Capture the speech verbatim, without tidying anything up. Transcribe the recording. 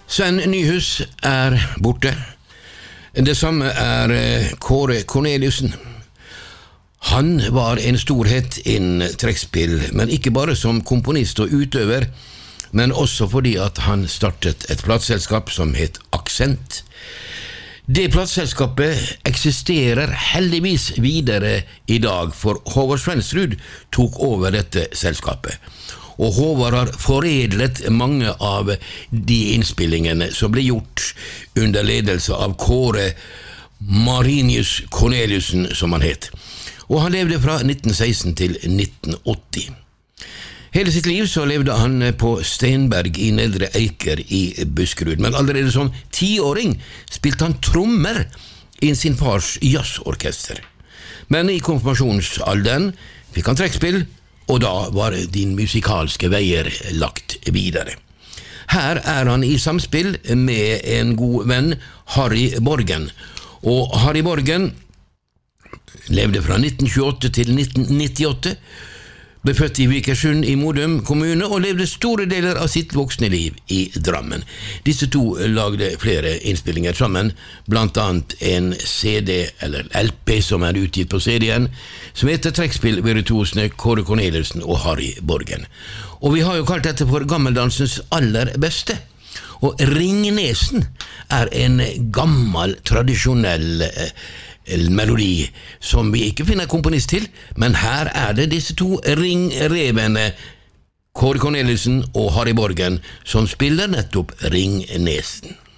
Sven Nyhus er borte. Det samme er Kåre Corneliussen. Han var en storhet innen trekkspill, men ikke bare som komponist og utøver, men også fordi at han startet et plateselskap som het Accent. Det plateselskapet eksisterer heldigvis videre i dag, for Håvard Svensrud tok over dette selskapet. Og Håvard har foredlet mange av de innspillingene som ble gjort under ledelse av Kåre Marinius Corneliussen, som han het. Og han levde fra nitten seksten til nitten åtti. Hele sitt liv så levde han på Steinberg i Nedre Eiker i Buskerud, men allerede som tiåring spilte han trommer i sin fars jazzorkester. Men i konfirmasjonsalderen fikk han trekkspill, og da var din musikalske veier lagt videre. Her er han i samspill med en god venn, Harry Borgen. Og Harry Borgen levde fra nitten tjueåtte til nitten nittiåtte, ble født i Vikersund i Modum kommune og levde store deler av sitt voksne liv i Drammen. Disse to lagde flere innspillinger sammen, blant annet en C D eller L P som er utgitt på C D-en, som heter Trekkspill-virtuosene Kåre Corneliussen og Harry Borgen. Og vi har jo kalt dette for gammeldansens aller beste. Og Ringnesen er en gammel, tradisjonell eh, melodi som vi ikke finner komponist til, men her er det disse to ringrevene Kåre Corneliussen og Harry Borgen som spiller nettopp Ringnesen.